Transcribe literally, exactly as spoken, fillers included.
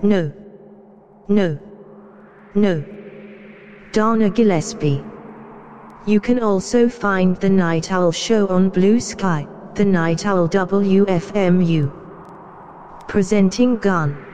No. No. No. Donna Gillespie. You can also find The Night Owl Show on Blue Sky, The Night Owl W F M U. Presenting Gun.